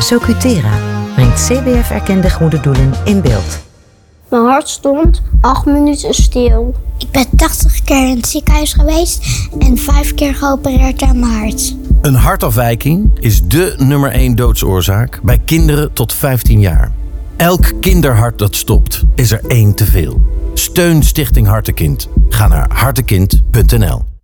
Socutera brengt CBF-erkende goede doelen in beeld. Mijn hart stond 8 minuten stil. Ik ben 80 keer in het ziekenhuis geweest en 5 keer geopereerd aan mijn hart. Een hartafwijking is dé nummer 1 doodsoorzaak bij kinderen tot 15 jaar. Elk kinderhart dat stopt, is er 1 te veel. Steun Stichting Hartekind. Ga naar hartekind.nl.